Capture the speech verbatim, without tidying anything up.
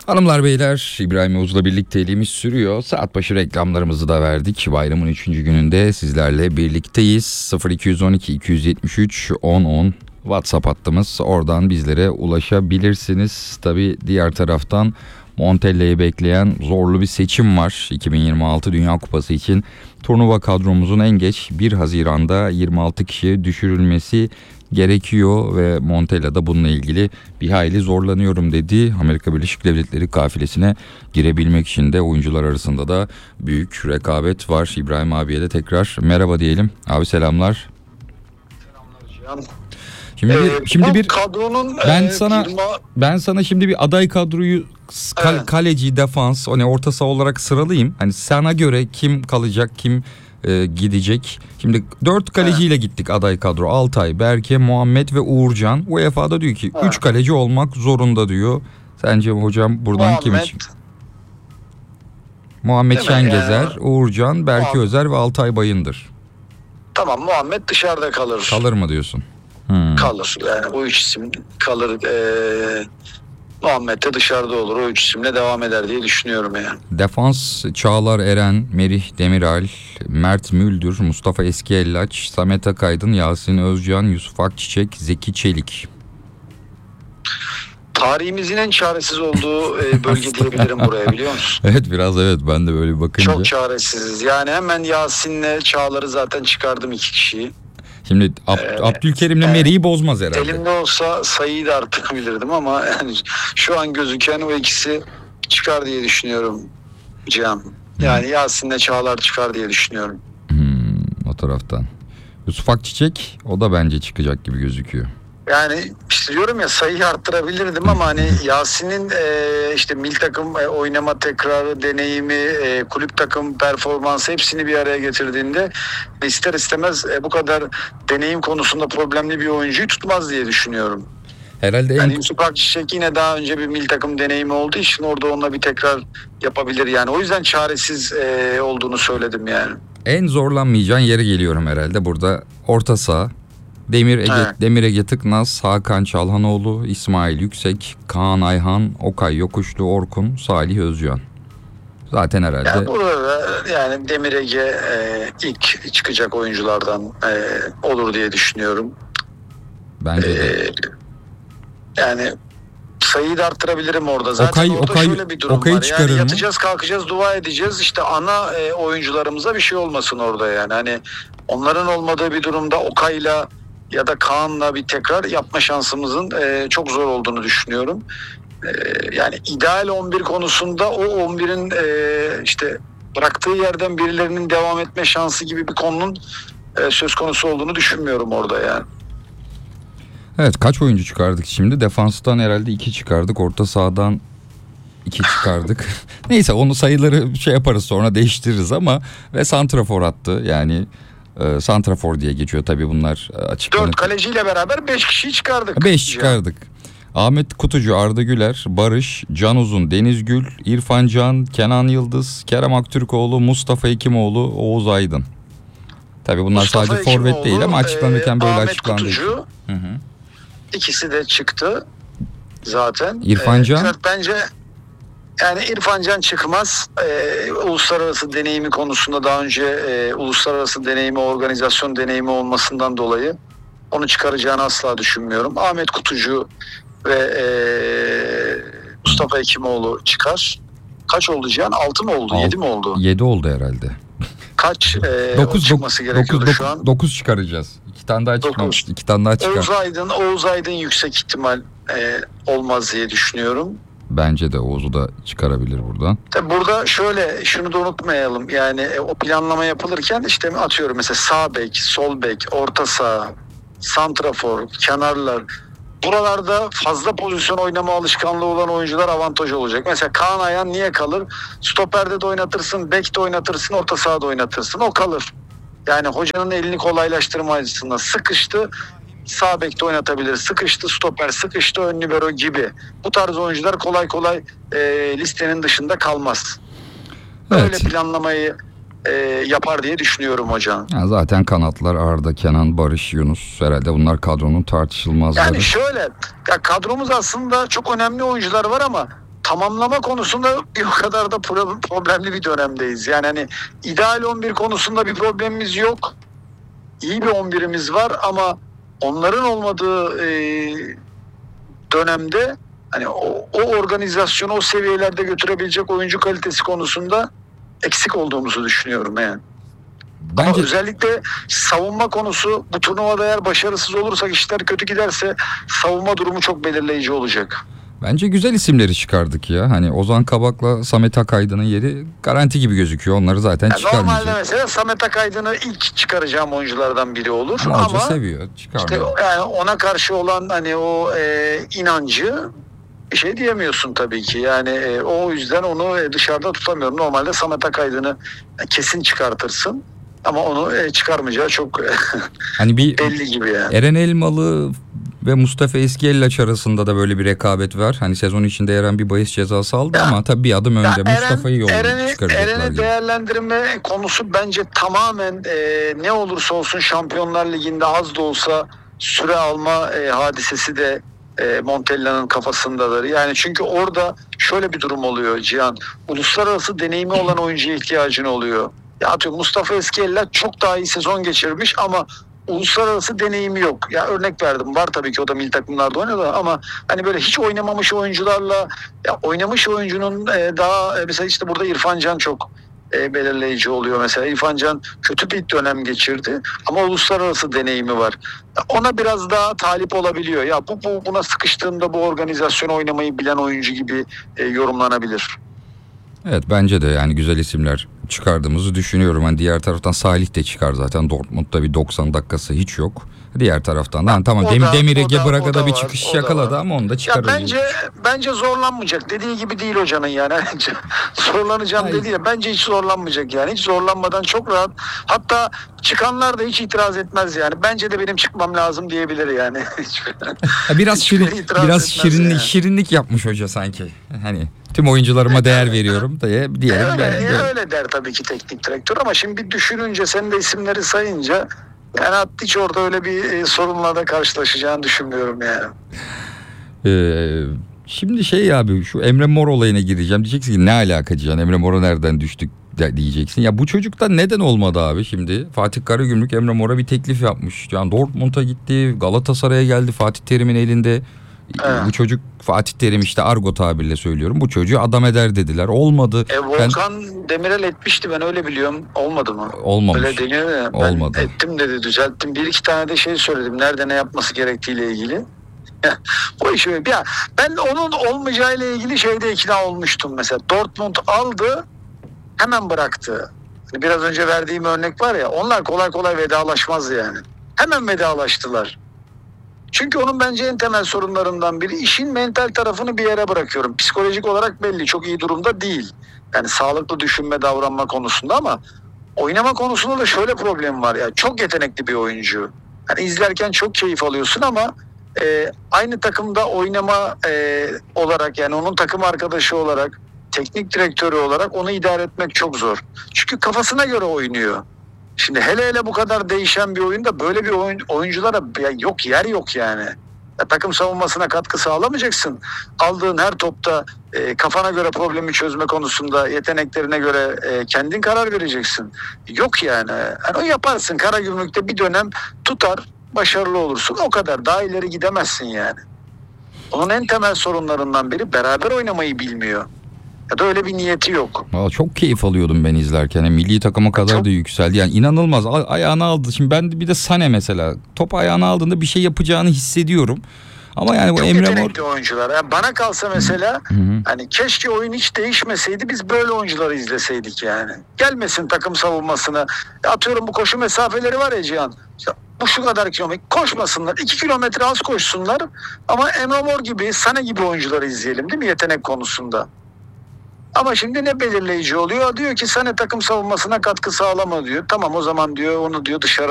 Hanımlar beyler, İbrahim Yavuz'la birlikteliğimiz sürüyor. Saat başı reklamlarımızı da verdik. Bayramın üçüncü gününde sizlerle birlikteyiz. sıfır iki on iki iki yetmiş üç on on WhatsApp hattımız. Oradan bizlere ulaşabilirsiniz. Tabii diğer taraftan Montella'yı bekleyen zorlu bir seçim var. iki bin yirmi altı Dünya Kupası için turnuva kadromuzun en geç bir Haziran'da yirmi altı kişiye düşürülmesi gerekiyor ve Montella da bununla ilgili bir hayli zorlanıyorum dedi. Amerika Birleşik Devletleri kafilesine girebilmek için de oyuncular arasında da büyük rekabet var. İbrahim abiye de tekrar merhaba diyelim. Abi selamlar. Selamlar Cihan. Şimdi ee, bir, şimdi bir kadronun ben e, sana firma... ben sana şimdi bir aday kadroyu kal, Evet. kaleci, defans, o ne orta saha olarak sıralayayım. Hani sana göre kim kalacak, kim e, gidecek? Şimdi dört kaleciyle evet. gittik aday kadro. Altay, Berke, Muhammed ve Uğurcan. U E F A'da diyor ki üç evet. kaleci olmak zorunda diyor. Sence hocam buradan Muhammed, kim için? Muhammed Şengezer, yani, Uğurcan, Berke Muhammed. Özer ve Altay Bayındır. Tamam, Muhammed dışarıda kalır. Kalır mı diyorsun? Hmm. Kalır. Yani bu üç isim kalır. Ee, Muhammed de dışarıda olur. O üç isimle devam eder diye düşünüyorum yani. Defans Çağlar Eren, Merih Demiral, Mert Müldür, Mustafa Eskiellaç, Samet Akaydın, Yasin Özcan, Yusuf Akçiçek, Zeki Çelik. Tarihimizin en çaresiz olduğu e, bölge diyebilirim buraya, biliyor musun? Evet, biraz evet, ben de böyle bir bakınca. Çok çaresiziz. Yani hemen Yasin'le Çağlar'ı zaten çıkardım, iki kişiyi. Şimdi Ab- ee, Abdülkerim'le yani, Meri'yi bozmaz herhalde. Elimde olsa sayıyı da arttırabilirdim ama yani şu an gözüken o ikisi çıkar diye düşünüyorum Cihan. Yani hmm. Yasin'le Çağlar çıkar diye düşünüyorum. Hmm, o taraftan. Yusuf Akçiçek, o da bence çıkacak gibi gözüküyor. Yani işte diyorum ya, sayıyı arttırabilirdim ama hani Yasin'in e, işte milli takım e, oynama tekrarı, deneyimi, e, kulüp takım performansı hepsini bir araya getirdiğinde ister istemez e, bu kadar deneyim konusunda problemli bir oyuncuyu tutmaz diye düşünüyorum. Herhalde en... Yani Yusuf Akçiçek yine daha önce bir milli takım deneyimi olduğu için orada onunla bir tekrar yapabilir yani. O yüzden çaresiz e, olduğunu söyledim yani. En zorlanmayacağın yere geliyorum herhalde burada. Orta saha. Demir Ege, evet. Demir Ege Tıknaz, Hakan Çalhanoğlu, İsmail Yüksek, Kaan Ayhan, Okay Yokuşlu, Orkun, Salih Özcan. Zaten herhalde. Yani burada yani Demir Ege e, ilk çıkacak oyunculardan e, olur diye düşünüyorum. Bence de. E, yani sayıyı da arttırabilirim orada. Zaten Okay, orada Okay, şöyle bir durum Okay var. Yani mı? yatacağız, kalkacağız, dua edeceğiz. İşte ana e, oyuncularımıza bir şey olmasın orada yani. Hani onların olmadığı bir durumda Okay'la ya da Kaan'la bir tekrar yapma şansımızın e, çok zor olduğunu düşünüyorum. E, yani ideal on bir konusunda o on birin e, işte bıraktığı yerden birilerinin devam etme şansı gibi bir konunun e, söz konusu olduğunu düşünmüyorum orada yani. Evet, kaç oyuncu çıkardık şimdi? Defanstan herhalde iki çıkardık. Orta sahadan iki çıkardık. Neyse, onu sayıları şey yaparız, sonra değiştiririz ama ve santrafor attı yani. E, santrafor diye geçiyor tabii bunlar açıklanıp. Dört kaleciyle beraber beş kişiyi çıkardık. Beş çıkardık. Ahmet Kutucu, Arda Güler, Barış, Can Uzun, Deniz Gül, İrfan Can, Kenan Yıldız, Kerem Aktürkoğlu, Mustafa Hekimoğlu, Oğuz Aydın. Tabii bunlar Mustafa sadece Hekimoğlu, forvet değil ama açıklanırken e, böyle Ahmet açıklandı. Kutucu, hı hı. İkisi de çıktı zaten. İrfan Can. Ee, bence yani İrfan Can çıkmaz. Ee, uluslararası deneyimi konusunda daha önce e, uluslararası deneyimi, organizasyon deneyimi olmasından dolayı onu çıkaracağını asla düşünmüyorum. Ahmet Kutucu ve e, Mustafa Hekimoğlu çıkar. Kaç oldu Cihan? altı mı oldu? yedi mi oldu? yedi oldu herhalde. Kaç e, dokuz, çıkması dokuz, gerekiyordu dokuz, şu an? dokuz çıkaracağız. İki tane daha çıkmamış. İki tane daha çıkar. Oğuz Aydın, Oğuz Aydın yüksek ihtimal e, olmaz diye düşünüyorum. Bence de Oğuz'u da çıkarabilir buradan. Tabii burada şöyle, şunu da unutmayalım. Yani e, o planlama yapılırken işte atıyorum mesela sağ bek, sol bek, orta saha, santrafor, kenarlar. Buralarda fazla pozisyon oynama alışkanlığı olan oyuncular avantaj olacak. Mesela Kaan Ayhan niye kalır? Stoperde de oynatırsın, bek de oynatırsın, orta sahada oynatırsın. O kalır. Yani hocanın elini kolaylaştırma açısından sıkıştı, sağ bekte oynatabilir. Sıkıştı stoper, sıkıştı ön libero gibi. Bu tarz oyuncular kolay kolay e, listenin dışında kalmaz. Böyle evet. planlamayı e, yapar diye düşünüyorum hocam. Ya zaten kanatlar Arda, Kenan, Barış, Yunus herhalde bunlar kadronun tartışılmazları. Yani şöyle, ya kadromuz aslında çok önemli oyuncular var ama tamamlama konusunda bir o kadar da pro- problemli bir dönemdeyiz. Yani hani ideal on bir konusunda bir problemimiz yok. İyi bir on birimiz var ama onların olmadığı e, dönemde hani o, o organizasyonu o seviyelerde götürebilecek oyuncu kalitesi konusunda eksik olduğumuzu düşünüyorum yani. Ama Bence özellikle savunma konusu, bu turnuvada eğer başarısız olursak, işler kötü giderse savunma durumu çok belirleyici olacak. bence güzel isimleri çıkardık ya. Hani Ozan Kabak'la Samet Akaydın'ın yeri garanti gibi gözüküyor. Onları zaten Yani normalde çıkarmayacak. mesela Samet Akaydın'ı ilk çıkaracağım oyunculardan biri olur Ama ama, hoca seviyor. işte Çıkarmıyor. yani ona karşı olan hani o e, inancı bir şey diyemiyorsun tabii ki. Yani e, o yüzden onu e, dışarıda tutamıyorum. Normalde Samet Akaydın'ı kesin çıkartırsın ama onu e, çıkarmayacağı çok Hani bir belli gibi yani. Eren Elmalı ve Mustafa Eskiellaç arasında da böyle bir rekabet var. Hani sezon içinde Eren bir bahis cezası aldı Ya, ama tabii bir adım Ya önde. Eren, Mustafa'yı yollayıp Eren'i, çıkaracaklar Eren'i gibi. değerlendirme konusu bence tamamen e, ne olursa olsun Şampiyonlar Ligi'nde az da olsa süre alma e, hadisesi de e, Montella'nın kafasındadır. Yani çünkü orada şöyle bir durum oluyor Cihan. Uluslararası deneyimi olan oyuncuya ihtiyacın oluyor. Ya atıyorum Mustafa Eskiellaç çok daha iyi sezon geçirmiş ama uluslararası deneyimi yok. Ya örnek verdim. Var tabii ki, o da milli takımlarda oynadı ama hani böyle hiç oynamamış oyuncularla, ya oynamış oyuncunun e, daha e, mesela işte burada İrfan Can çok e, belirleyici oluyor mesela. İrfan Can kötü bir dönem geçirdi ama uluslararası deneyimi var. Ya ona biraz daha talip olabiliyor. Ya bu, bu buna sıkıştığında bu organizasyonu oynamayı bilen oyuncu gibi e, yorumlanabilir. Evet, bence de yani güzel isimler çıkardığımızı düşünüyorum. Hani diğer taraftan Salih de çıkar zaten. Dortmund'da bir doksan dakikası hiç yok. Diğer taraftan da hani tamam O Dem da- Demir o Ege da- Braga'da o da bir var, çıkış o da yakaladı var. ama onu da Ya çıkarır. bence bence zorlanmayacak. Dediği gibi değil hocanın yani. Zorlanacağım Ay. dedi ya. Bence hiç zorlanmayacak yani. Hiç zorlanmadan çok rahat. Hatta çıkanlar da hiç itiraz etmez yani. Bence de benim çıkmam lazım diyebilir yani. Ha, biraz Hiçbiri şirin, itiraz biraz etmez şirinlik, yani. şirinlik yapmış hoca sanki. Hani tüm oyuncularıma değer veriyorum diye diyelim. öyle, ben e, de- öyle der tabii ki teknik direktör ama şimdi bir düşününce, senin de isimleri sayınca yani hiç orada öyle bir e, sorunla da karşılaşacağını düşünmüyorum yani. Ee, şimdi şey abi, şu Emre Mor olayına gireceğim. Diyeceksin ki ne alaka Cihan, Emre Mor'a nereden düştük de diyeceksin. Ya bu çocukta neden olmadı abi şimdi? Fatih Karagümrük Emre Mor'a bir teklif yapmış. Yani Dortmund'a gitti, Galatasaray'a geldi Fatih Terim'in elinde. Evet. Bu çocuk, Fatih Terim işte argo tabirle söylüyorum, bu çocuğu adam eder dediler. Olmadı. E, Ben Volkan Demirel etmişti, ben öyle biliyorum. Olmadı mı? olmamış. Öyle deniyor ya. Ben Olmadı. ettim dedi, düzelttim. Bir iki tane de şey söyledim. Nerede ne yapması gerektiğiyle ilgili. O iş öyle. Ya, ben onun olmayacağıyla ilgili şeyde ikna olmuştum mesela. Dortmund aldı, hemen bıraktı. Hani biraz önce verdiğim örnek var ya, onlar kolay kolay vedalaşmaz yani. Hemen vedalaştılar. Çünkü onun bence en temel sorunlarından biri, işin mental tarafını bir yere bırakıyorum. Psikolojik olarak belli çok iyi durumda değil. Yani sağlıklı düşünme, davranma konusunda, ama oynama konusunda da şöyle problem var ya. Çok yetenekli bir oyuncu. Yani izlerken çok keyif alıyorsun ama e, aynı takımda oynama e, olarak, yani onun takım arkadaşı olarak, teknik direktörü olarak onu idare etmek çok zor. Çünkü kafasına göre oynuyor. Şimdi hele hele bu kadar değişen bir oyunda böyle bir oyun, oyunculara ya yok, yer yok yani. Ya takım savunmasına katkı sağlamayacaksın. Aldığın her topta e, kafana göre problemi çözme konusunda yeteneklerine göre e, kendin karar vereceksin. Yok yani. Yani o yaparsın. Karagümrük'te bir dönem tutar, başarılı olursun. O kadar. Daha ileri gidemezsin yani. Onun en temel sorunlarından biri beraber oynamayı bilmiyor. Ya da öyle bir niyeti yok. Valla çok keyif alıyordum ben izlerken. Yani milli takıma kadar Çok- da yükseldi. Yani inanılmaz. A- ayağına aldı. Şimdi ben de bir de Sane mesela. Top ayağına aldığında bir şey yapacağını hissediyorum. Ama yani bu Çok Emre Mor... yetenekli oyuncular. Yani bana kalsa mesela Hı hı. hani keşke oyun hiç değişmeseydi, biz böyle oyuncuları izleseydik yani. Gelmesin takım savunmasına. Ya atıyorum bu koşu mesafeleri var ya Cihan. İşte bu şu kadar kilometre koşmasınlar. iki kilometre az koşsunlar. Ama Emre Mor gibi, Sané gibi oyuncuları izleyelim değil mi yetenek konusunda? Ama şimdi ne belirleyici oluyor? Diyor ki Sané takım savunmasına katkı sağlama diyor. Tamam, o zaman diyor onu diyor dışarı